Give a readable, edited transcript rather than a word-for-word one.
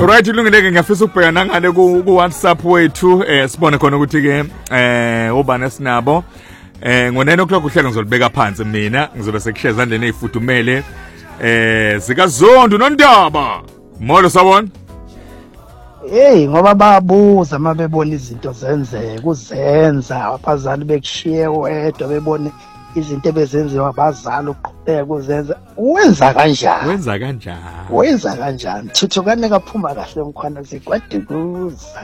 Alright, ilungile ngiyafisa ukubheka nangale ku WhatsApp wethu sibone khona ukuthi ke ubani sinabo ngo9 o'clock uhlelo ngizolibeka phansi mina ngizobe sekushiya ezandleni ezifudumele zika Zondo noNdaba molo sabona. Hey ngoba babuza mabebona izinto zenzeka uzenza abazali bekushiye wedwa bebone izinto ebezenziwa abazali uqhubeka uzenza wenza kanjani thuthukane kaphuma kahle umkhwana zikwade kuza.